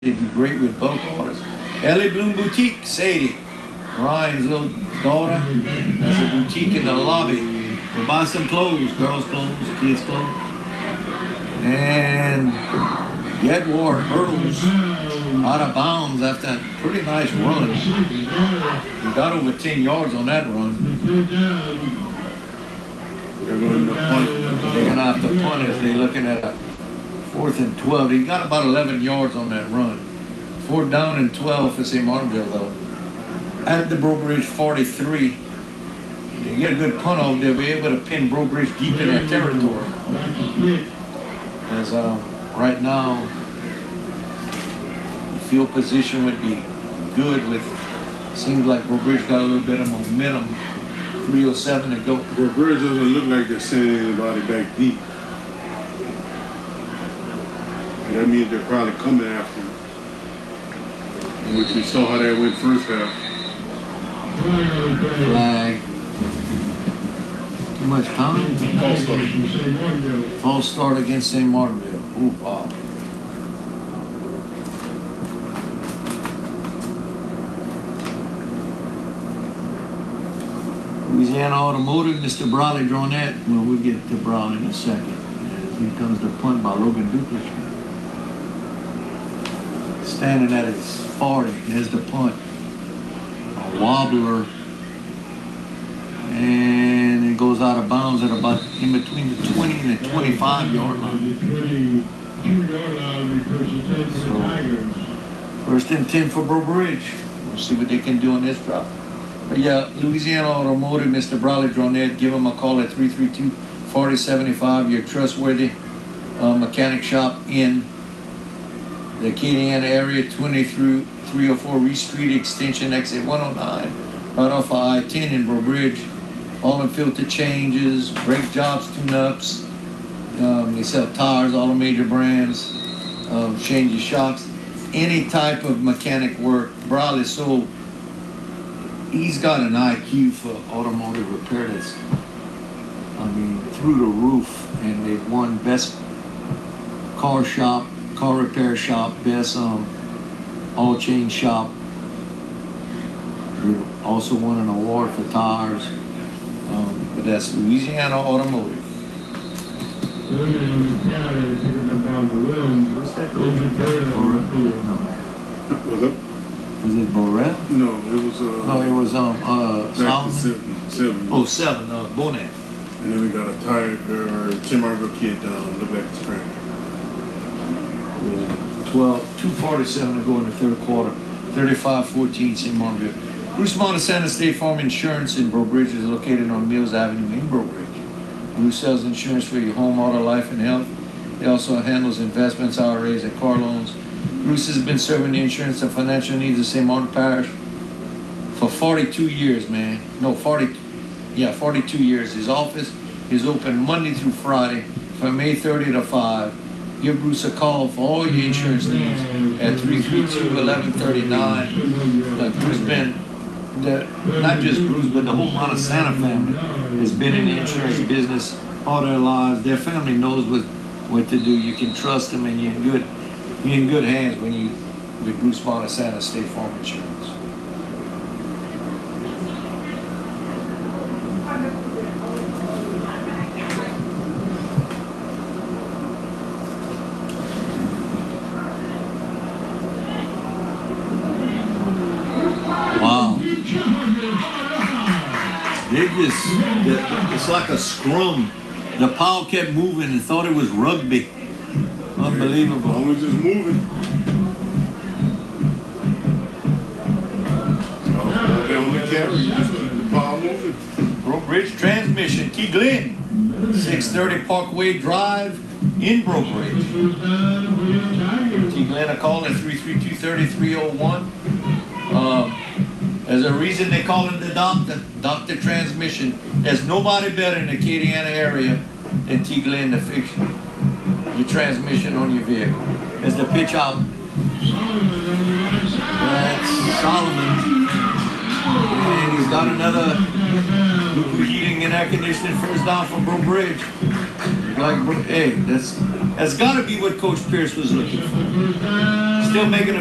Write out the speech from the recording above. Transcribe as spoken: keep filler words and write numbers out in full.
They'd be great with bulk orders. Ellie Bloom Boutique, Sadie, Ryan's little daughter, has a boutique in the lobby. We'll buy some clothes, girls' clothes, kids' clothes. And Gedward hurdles out of bounds after a pretty nice run. He got over ten yards on that run. They're going to punt. They're going to have to punt if they're looking at a fourth and twelve. He got about eleven yards on that run. Fourth down and twelve for Saint Martinville, though. At the Breaux Bridge forty-three. They get a good punt off, they'll be able to pin Breaux Bridge deep in their territory. As uh, right now, the field position would be good with, seems like Breaux Bridge got a little bit of momentum. three oh seven to go. Breaux Bridge doesn't look like they're sending anybody back deep. That means they're probably coming after him. Which we saw how that went first half. Flag. Too much time? False start. False start against Saint Martinville. Ooh, wow. Louisiana Automotive, Mister Brawley Dronette. Well, we'll get to Brawley in a second. Here comes the punt by Logan Dukas. Standing at his forty. There's the punt. A wobbler. And it goes out of bounds at about in between the twenty and the twenty-five yard line. So, first and ten for Breaux Bridge. We'll see what they can do on this drop. But yeah, Louisiana Automotive, Mister Brawley Dronette, give him a call at three three two, four oh seven five. Your trustworthy uh, mechanic shop in the Acadiana area, twenty through three oh four Reese Street, extension exit one oh nine, right off of I ten in Breaux Bridge. All in filter changes, brake jobs, tune-ups. Um, they sell tires, all the major brands, um, change your shocks, any type of mechanic work. Brawley, so he's got an I Q for automotive repair that's, I mean, through the roof. And they've won best car shop, car repair shop, best um, all chain shop. They also won an award for tires. Um, but that's Louisiana Automotive. What's that called? Was it? Was it Borel? No, it was uh No, it was um uh Solomon. seven, seven. Oh, seven, uh Bonet. And then we got a tired or Tim Margo kid down, look like it's cracked. twelve, two forty-seven to go in the third quarter. thirty-five fourteen Saint Martinville. Bruce Montesana State Farm Insurance in Breaux Bridge is located on Mills Avenue in Breaux Bridge. Bruce sells insurance for your home, auto, life, and health. He also handles investments, I R As, and car loans. Bruce has been serving the insurance and financial needs of Saint Martin Parish for forty-two years, man. No, forty, yeah, forty-two years. His office is open Monday through Friday from eight thirty to five. Give Bruce a call for all your insurance needs at three three two, eleven thirty-nine. Like Bruce been, the, not just Bruce, but the whole Montesana family has been in the insurance business all their lives. Their family knows what, what to do. You can trust them, and you're in good, you're in good hands when you with Bruce Montesana State Farm Insurance. They just, it's like a scrum. The pile kept moving and thought it was rugby. Unbelievable. As long as it's moving. They only carry, just keep the pile moving. Breaux Bridge Transmission, T. Glenn, six thirty Parkway Drive in Breaux Bridge. T. Glenn, a call at three three two, three three oh one. Um, There's a reason they call him the doctor, Doctor Transmission. There's nobody better in the Acadiana area than T. Glenn to fix your transmission on your vehicle. There's the pitch out. That's Solomon. And he's got another heating and air conditioning first down from Breaux Bridge. like, hey, that's, that's gotta be what Coach Pierce was looking for. Still making a